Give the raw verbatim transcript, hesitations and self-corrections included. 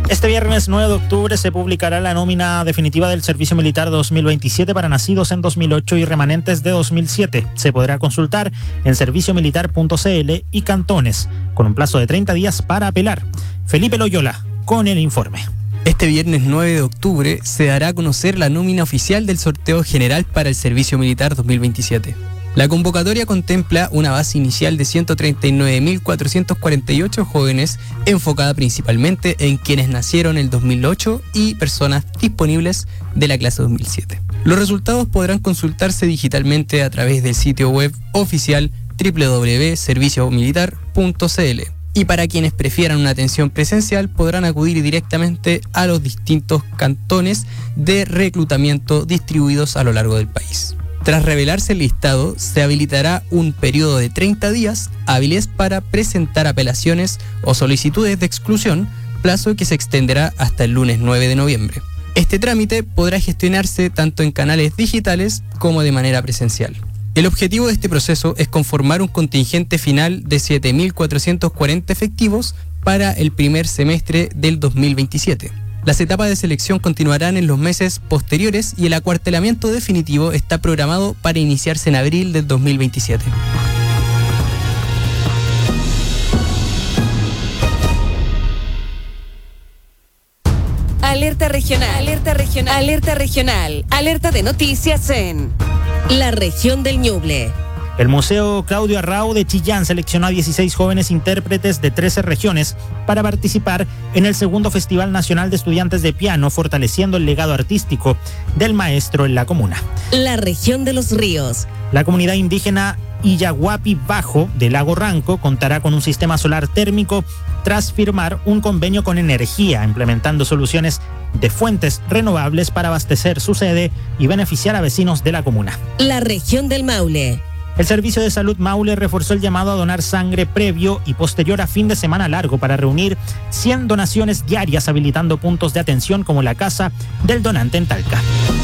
Este viernes nueve de octubre se publicará la nómina definitiva del Servicio Militar dos mil veintisiete para nacidos en dos mil ocho y remanentes de dos mil siete. Se podrá consultar en servicio militar punto c l y cantones, con un plazo de treinta días para apelar. Felipe Loyola, con el informe. Este viernes nueve de octubre se dará a conocer la nómina oficial del sorteo general para el Servicio Militar dos mil veintisiete. La convocatoria contempla una base inicial de ciento treinta y nueve mil cuatrocientos cuarenta y ocho jóvenes, enfocada principalmente en quienes nacieron en el dos mil ocho y personas disponibles de la clase dos mil siete. Los resultados podrán consultarse digitalmente a través del sitio web oficial doble u doble u doble u punto servicio militar punto c l. Y para quienes prefieran una atención presencial, podrán acudir directamente a los distintos cantones de reclutamiento distribuidos a lo largo del país. Tras revelarse el listado, se habilitará un periodo de treinta días hábiles para presentar apelaciones o solicitudes de exclusión, plazo que se extenderá hasta el lunes nueve de noviembre. Este trámite podrá gestionarse tanto en canales digitales como de manera presencial. El objetivo de este proceso es conformar un contingente final de siete mil cuatrocientos cuarenta efectivos para el primer semestre del dos mil veintisiete. Las etapas de selección continuarán en los meses posteriores y el acuartelamiento definitivo está programado para iniciarse en abril del dos mil veintisiete. Alerta regional, alerta regional, alerta regional, alerta de noticias en la región del Ñuble. El Museo Claudio Arrau de Chillán seleccionó a dieciséis jóvenes intérpretes de trece regiones para participar en el segundo Festival Nacional de Estudiantes de Piano, fortaleciendo el legado artístico del maestro en la comuna. La región de los ríos. La comunidad indígena Iyaguapi Bajo de Lago Ranco contará con un sistema solar térmico tras firmar un convenio con Energía, implementando soluciones de fuentes renovables para abastecer su sede y beneficiar a vecinos de la comuna. La región del Maule. El Servicio de Salud Maule reforzó el llamado a donar sangre previo y posterior a fin de semana largo para reunir cien donaciones diarias, habilitando puntos de atención como la Casa del Donante en Talca.